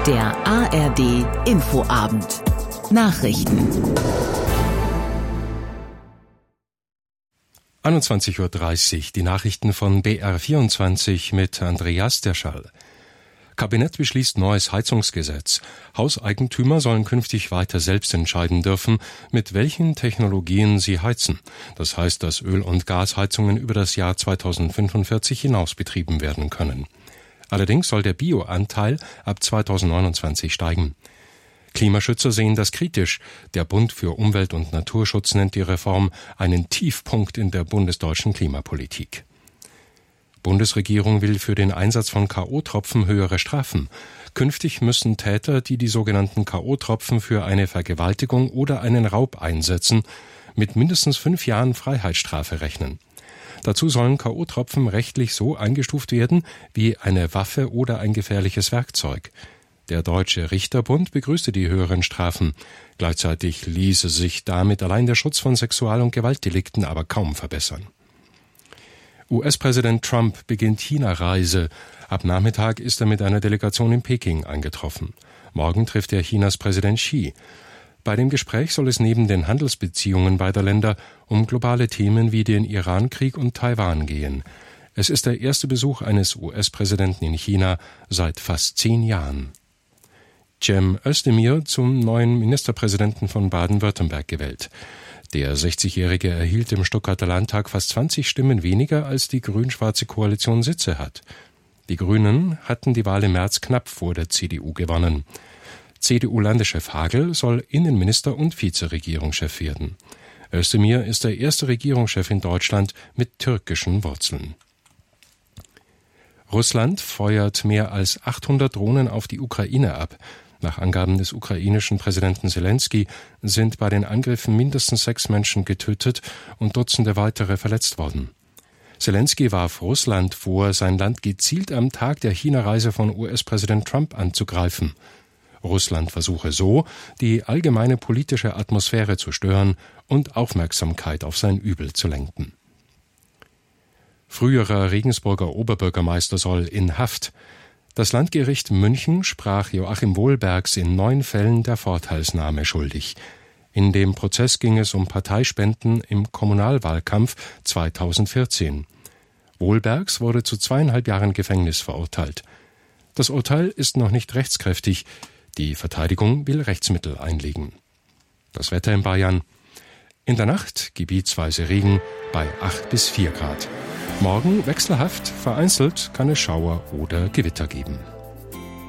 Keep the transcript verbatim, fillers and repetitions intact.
Der A R D Infoabend. Nachrichten. einundzwanzig Uhr dreißig, die Nachrichten von B R vierundzwanzig mit Andreas Derschall. Kabinett beschließt neues Heizungsgesetz. Hauseigentümer sollen künftig weiter selbst entscheiden dürfen, mit welchen Technologien sie heizen. Das heißt, dass Öl- und Gasheizungen über das Jahr zweitausendfünfundvierzig hinaus betrieben werden können. Allerdings soll der Bioanteil ab zweitausendneunundzwanzig steigen. Klimaschützer sehen das kritisch. Der Bund für Umwelt- und Naturschutz nennt die Reform einen Tiefpunkt in der bundesdeutschen Klimapolitik. Bundesregierung will für den Einsatz von K O-Tropfen höhere Strafen. Künftig müssen Täter, die die sogenannten K O-Tropfen für eine Vergewaltigung oder einen Raub einsetzen, mit mindestens fünf Jahren Freiheitsstrafe rechnen. Dazu sollen K O-Tropfen rechtlich so eingestuft werden wie eine Waffe oder ein gefährliches Werkzeug. Der Deutsche Richterbund begrüßte die höheren Strafen. Gleichzeitig ließe sich damit allein der Schutz von Sexual- und Gewaltdelikten aber kaum verbessern. U S-Präsident Trump beginnt China-Reise. Ab Nachmittag ist er mit einer Delegation in Peking eingetroffen. Morgen trifft er Chinas Präsident Xi. Bei dem Gespräch soll es neben den Handelsbeziehungen beider Länder um globale Themen wie den Iran-Krieg und Taiwan gehen. Es ist der erste Besuch eines U S-Präsidenten in China seit fast zehn Jahren. Cem Özdemir zum neuen Ministerpräsidenten von Baden-Württemberg gewählt. Der sechzigjährige erhielt im Stuttgarter Landtag fast zwanzig Stimmen weniger, als die grün-schwarze Koalition Sitze hat. Die Grünen hatten die Wahl im März knapp vor der C D U gewonnen. C D U-Landeschef Hagel soll Innenminister und Vizeregierungschef werden. Özdemir ist der erste Regierungschef in Deutschland mit türkischen Wurzeln. Russland feuert mehr als achthundert Drohnen auf die Ukraine ab. Nach Angaben des ukrainischen Präsidenten Selenskyj sind bei den Angriffen mindestens sechs Menschen getötet und Dutzende weitere verletzt worden. Selenskyj warf Russland vor, sein Land gezielt am Tag der China-Reise von U S-Präsident Trump anzugreifen. Russland versuche so, die allgemeine politische Atmosphäre zu stören und Aufmerksamkeit auf sein Übel zu lenken. Früherer Regensburger Oberbürgermeister soll in Haft. Das Landgericht München sprach Joachim Wohlbergs in neun Fällen der Vorteilsnahme schuldig. In dem Prozess ging es um Parteispenden im Kommunalwahlkampf zweitausendvierzehn. Wohlbergs wurde zu zweieinhalb Jahren Gefängnis verurteilt. Das Urteil ist noch nicht rechtskräftig. Die Verteidigung will Rechtsmittel einlegen. Das Wetter in Bayern. In der Nacht gebietsweise Regen bei acht bis vier Grad. Morgen wechselhaft, vereinzelt kann es Schauer oder Gewitter geben.